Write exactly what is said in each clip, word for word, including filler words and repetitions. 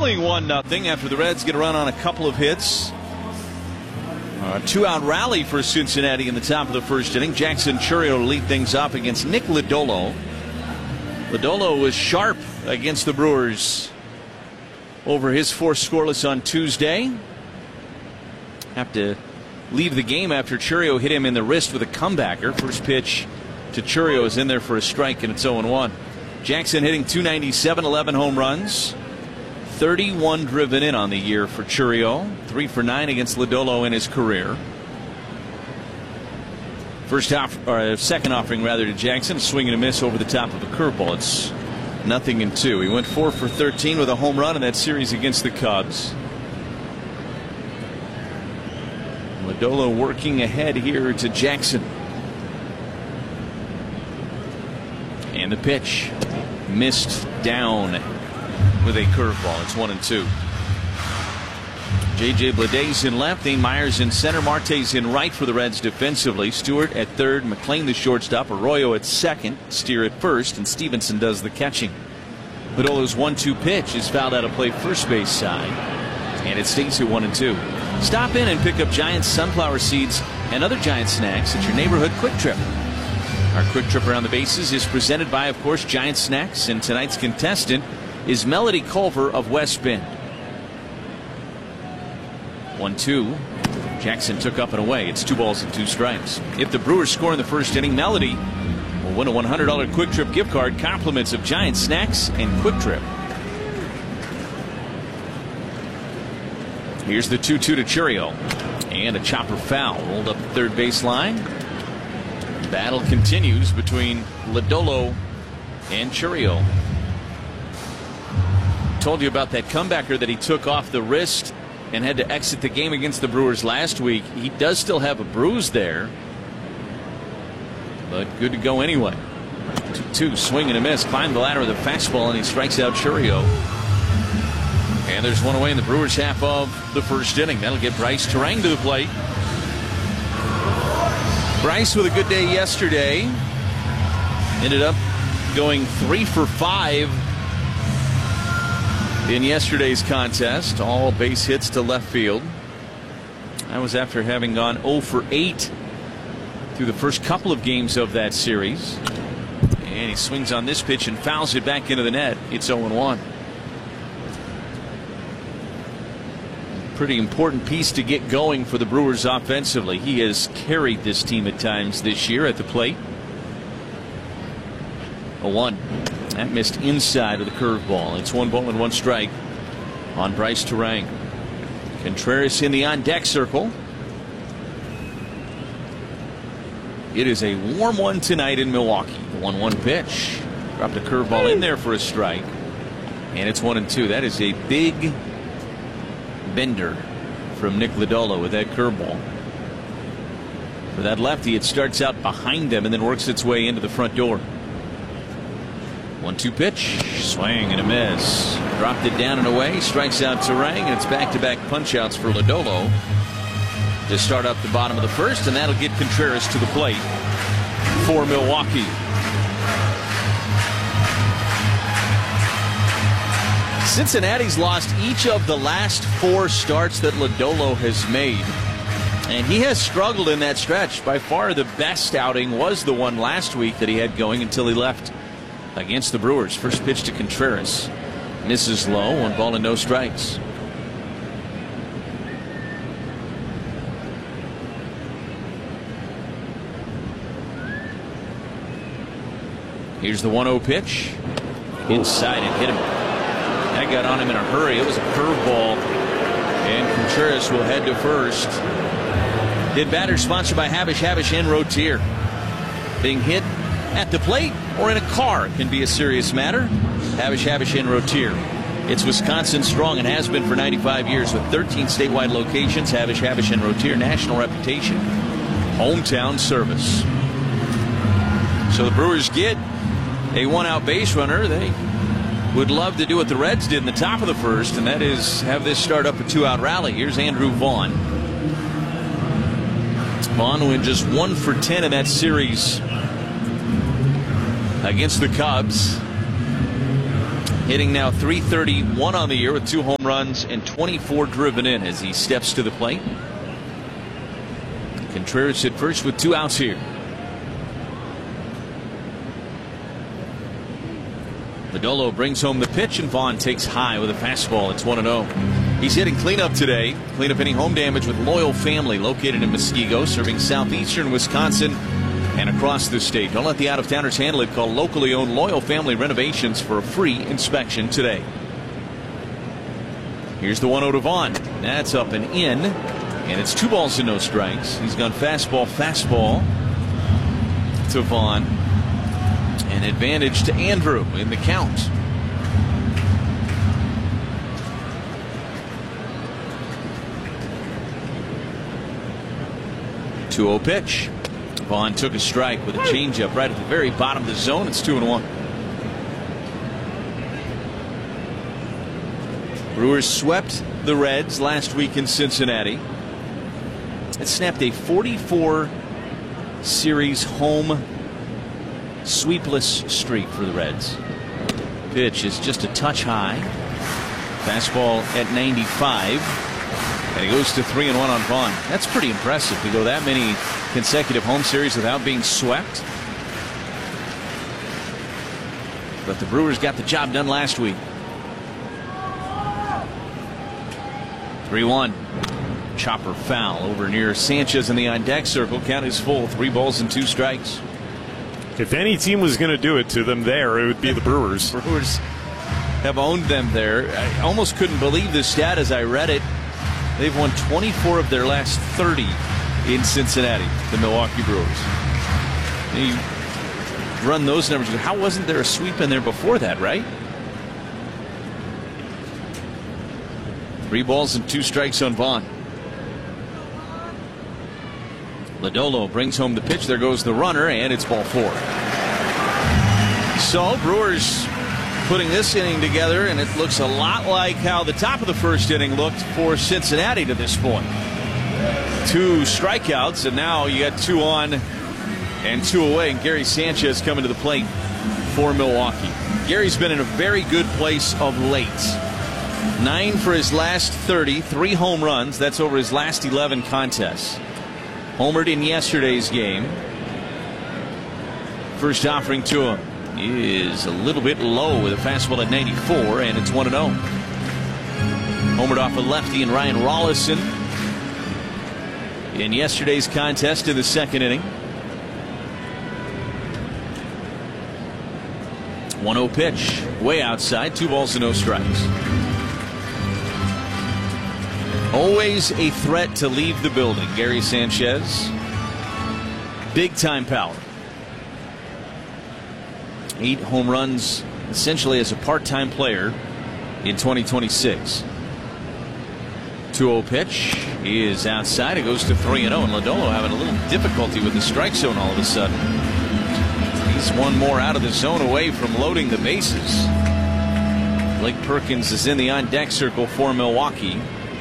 trailing one nothing after the Reds get a run on a couple of hits. A two-out rally for Cincinnati in the top of the first inning. Jackson Chourio to lead things off against Nick Lodolo. Lodolo was sharp against the Brewers over his fourth scoreless on Tuesday. Have to leave the game after Chourio hit him in the wrist with a comebacker. First pitch to Chourio is in there for a strike, and it's oh and one. Jackson hitting two ninety-seven, eleven home runs. thirty-one driven in on the year for Chourio. Three for nine against Lodolo in his career. First off, or second offering rather to Jackson, a swing and a miss over the top of a curveball. It's nothing in two. He went four for thirteen with a home run in that series against the Cubs. Lodolo working ahead here to Jackson. And the pitch missed down with a curveball. It's one and two. J J Bleday in left, Dane Myers in center, Marte's in right for the Reds defensively. Stewart at third, McLean the shortstop, Arroyo at second, Steer at first, and Stevenson does the catching. Lodolo's one two pitch is fouled out of play first base side, and it stays at one and two. Stop in and pick up Giant sunflower seeds and other Giant snacks at your neighborhood Quick Trip. Our Quick Trip around the bases is presented by, of course, Giant Snacks, and tonight's contestant is Melody Culver of West Bend. one two. Jackson took up and away. It's two balls and two strikes. If the Brewers score in the first inning, Melody will win a one hundred dollar Quick Trip gift card, compliments of Giant Snacks and Quick Trip. Here's the two two to Chourio. And a chopper foul rolled up the third baseline. Battle continues between Lodolo and Chourio. Told you about that comebacker that he took off the wrist and had to exit the game against the Brewers last week. He does still have a bruise there, but good to go anyway. two two, swing and a miss. Climbed the ladder with a fastball, and he strikes out Chourio. And there's one away in the Brewers' half of the first inning. That'll get Bryce Turang to the plate. Bryce with a good day yesterday. Ended up going three for five in yesterday's contest. All base hits to left field. That was after having gone oh for eight through the first couple of games of that series. And he swings on this pitch and fouls it back into the net. It's oh and one. Pretty important piece to get going for the Brewers offensively. He has carried this team at times this year at the plate. oh one. That missed inside of the curveball. It's one ball and one strike on Bryce Turang. Contreras in the on deck circle. It is a warm one tonight in Milwaukee. The one one pitch. Dropped a curveball in there for a strike. And it's one and two. That is a big bender from Nick Lodolo with that curveball. For that lefty, it starts out behind him and then works its way into the front door. one two pitch. Swing and a miss. Dropped it down and away. Strikes out Turang, and it's back-to-back punch-outs for Lodolo to start up the bottom of the first, and that'll get Contreras to the plate for Milwaukee. Cincinnati's lost each of the last four starts that Lodolo has made, and he has struggled in that stretch. By far the best outing was the one last week that he had going until he left against the Brewers. First pitch to Contreras. Misses low. One ball and no strikes. Here's the one oh pitch. Inside and hit him. That got on him in a hurry. It was a curveball. And Contreras will head to first. Hit batter sponsored by Havish, Havish, and Rotier. Being hit at the plate or in a car can be a serious matter. Havish, Havish, and Rotier. It's Wisconsin strong and has been for ninety-five years with thirteen statewide locations. Havish, Havish, and Rotier, national reputation, hometown service. So the Brewers get a one-out base runner. They would love to do what the Reds did in the top of the first, and that is have this start up a two-out rally. Here's Andrew Vaughn. Vaughn went just one for ten in that series against the Cubs. Hitting now three thirty-one on the year with two home runs and twenty-four driven in as he steps to the plate. Contreras at first with two outs here. Lodolo brings home the pitch, and Vaughn takes high with a fastball. It's one and oh. He's hitting cleanup today. Cleanup any home damage with Loyal Family, located in Muskego, serving southeastern Wisconsin and across the state. Don't let the out-of-towners handle it. Call locally owned Loyal Family Renovations for a free inspection today. Here's the one oh to Vaughn. That's up and in, and it's two balls and no strikes. He's gone fastball, fastball to Vaughn. An advantage to Andrew in the count. two oh pitch. Vaughn took a strike with a changeup right at the very bottom of the zone. It's two and one. Brewers swept the Reds last week in Cincinnati. It snapped a forty-four series home sweepless streak for the Reds. Pitch is just a touch high. Fastball at ninety-five. And he goes to three and one on Vaughn. That's pretty impressive to go that many consecutive home series without being swept. But the Brewers got the job done last week. three one. Chopper foul over near Sanchez in the on deck circle. Count is full. Three balls and two strikes. If any team was going to do it to them there, it would be the Brewers. Brewers have owned them there. I almost couldn't believe this stat as I read it. They've won twenty-four of their last thirty in Cincinnati, the Milwaukee Brewers. You run those numbers. How wasn't there a sweep in there before that, right? Three balls and two strikes on Vaughn. Lodolo brings home the pitch. There goes the runner, and it's ball four. So, Brewers putting this inning together, and it looks a lot like how the top of the first inning looked for Cincinnati to this point. Two strikeouts, and now you got two on and two away, and Gary Sanchez coming to the plate for Milwaukee. Gary's been in a very good place of late. Nine for his last thirty, three home runs. That's over his last eleven contests. Homered in yesterday's game. First offering to him is a little bit low with a fastball at ninety-four, and it's one and oh. Homered off a lefty and Ryan Rollison in yesterday's contest in the second inning. one oh pitch, way outside, two balls and no strikes. Always a threat to leave the building, Gary Sanchez. Big time power. Eight home runs essentially as a part-time player in twenty twenty-six. two oh pitch is outside. It goes to three and oh, and Lodolo having a little difficulty with the strike zone all of a sudden. He's one more out of the zone away from loading the bases. Blake Perkins is in the on-deck circle for Milwaukee.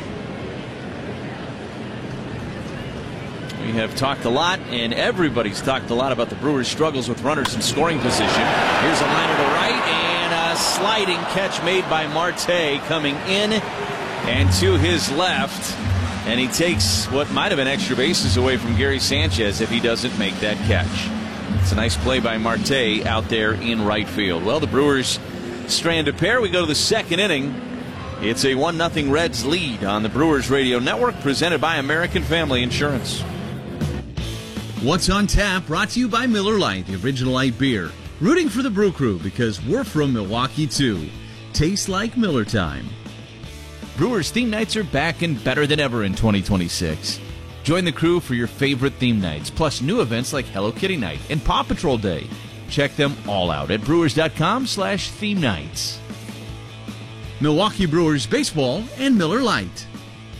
We have talked a lot, and everybody's talked a lot about the Brewers' struggles with runners in scoring position. Here's a liner to right, and a sliding catch made by Marte coming in and to his left. And he takes what might have been extra bases away from Gary Sanchez if he doesn't make that catch. It's a nice play by Marte out there in right field. Well, the Brewers strand a pair. We go to the second inning. It's a one nothing Reds lead on the Brewers Radio Network, presented by American Family Insurance. What's on Tap, brought to you by Miller Lite, the original light beer. Rooting for the Brew Crew because we're from Milwaukee too. Tastes like Miller time. Brewers theme nights are back and better than ever in twenty twenty-six. Join the crew for your favorite theme nights, plus new events like Hello Kitty Night and Paw Patrol Day. Check them all out at brewers.com slash theme nights. Milwaukee Brewers baseball and Miller Lite.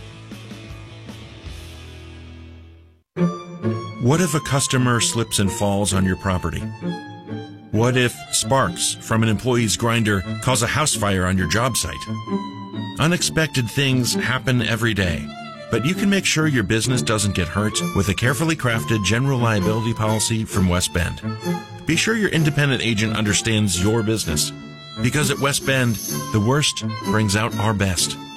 What if a customer slips and falls on your property? What if sparks from an employee's grinder cause a house fire on your job site? Unexpected things happen every day, but you can make sure your business doesn't get hurt with a carefully crafted general liability policy from West Bend. Be sure your independent agent understands your business. Because at West Bend, the worst brings out our best.